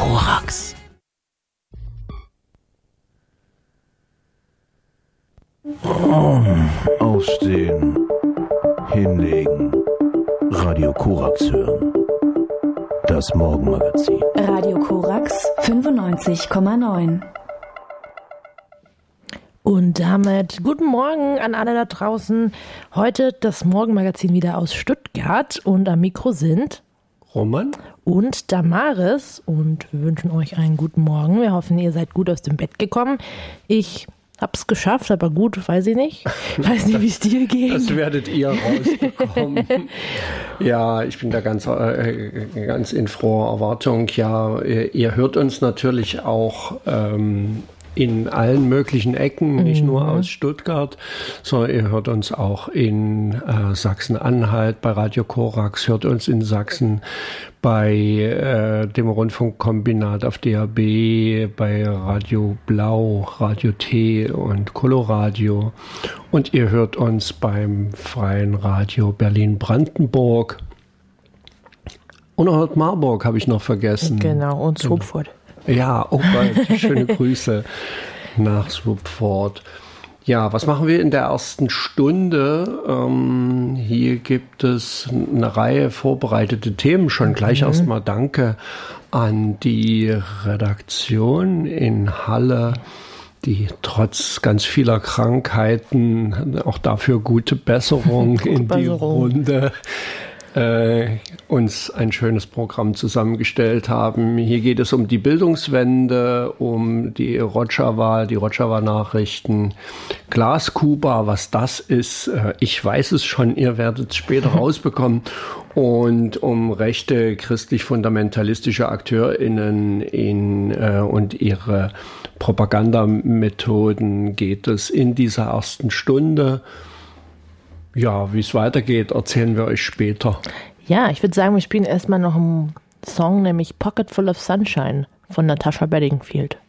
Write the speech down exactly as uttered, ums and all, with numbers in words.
Korax. Oh, aufstehen, hinlegen, Radio Korax hören. Das Morgenmagazin. Radio Korax fünfundneunzig Komma neun. Und damit guten Morgen an alle da draußen. Heute das Morgenmagazin wieder aus Stuttgart und am Mikro sind Roman und Damaris und wir wünschen euch einen guten Morgen. Wir hoffen, ihr seid gut aus dem Bett gekommen. Ich hab's geschafft, aber gut, weiß ich nicht. Ich weiß nicht, wie es dir geht. Das werdet ihr rausbekommen. Ja, ich bin da ganz, äh, ganz in froher Erwartung. Ja, ihr, ihr hört uns natürlich auch ähm, in allen möglichen Ecken, nicht mhm. nur aus Stuttgart, sondern ihr hört uns auch in äh, Sachsen-Anhalt, bei Radio Korax, hört uns in Sachsen bei äh, dem Rundfunkkombinat auf D A B, bei Radio Blau, Radio T und Coloradio. Und ihr hört uns beim Freien Radio Berlin-Brandenburg. Und hört Marburg, habe ich noch vergessen. Genau, und Swupford. Ja, oh Gott, schöne Grüße nach Swupford. Ja, was machen wir in der ersten Stunde? Ähm, hier gibt es eine Reihe vorbereitete Themen. Schon gleich mhm. erstmal Danke an die Redaktion in Halle, die trotz ganz vieler Krankheiten auch dafür gute Besserung gute in die Besserung. Runde Äh, uns ein schönes Programm zusammengestellt haben. Hier geht es um die Bildungswende, um die Rojava, die Rojava-Nachrichten, Glaskuba, was das ist, äh, ich weiß es schon, ihr werdet es später rausbekommen, und um rechte christlich-fundamentalistische AkteurInnen in, äh, und ihre Propagandamethoden geht es in dieser ersten Stunde. Ja, wie es weitergeht, erzählen wir euch später. Ja, ich würde sagen, wir spielen erstmal noch einen Song, nämlich Pocket Full of Sunshine von Natasha Bedingfield.